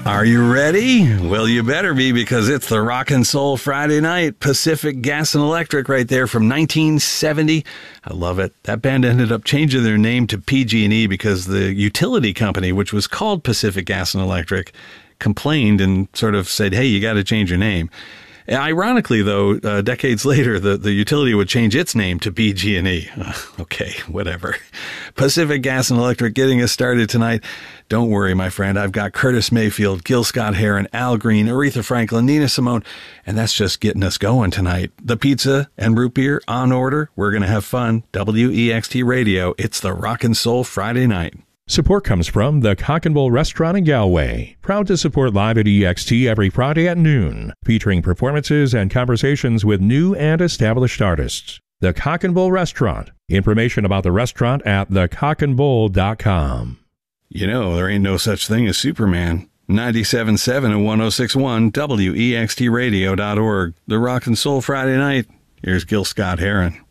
Are you ready? Well, you better be, because it's the Rock and Soul Friday Night. Pacific Gas and Electric right there from 1970. I love it. That band ended up changing their name to PG&E because the utility company, which was called Pacific Gas and Electric, complained and sort of said, hey, you got to change your name. Ironically, though, decades later, the utility would change its name to PG&E. Okay, whatever. Pacific Gas and Electric getting us started tonight. Don't worry, my friend. I've got Curtis Mayfield, Gil Scott-Heron, Al Green, Aretha Franklin, Nina Simone, and that's just getting us going tonight. The pizza and root beer on order. We're going to have fun. WEXT Radio. It's the Rock and Soul Friday Night. Support comes from the Cock and Bull Restaurant in Galway. Proud to support Live at EXT every Friday at noon, featuring performances and conversations with new and established artists. The Cock and Bull Restaurant. Information about the restaurant at thecockandbull.com. You know, there ain't no such thing as Superman. 97.7 and 106.1 WEXTradio.org. The Rock and Soul Friday Night. Here's Gil Scott-Heron.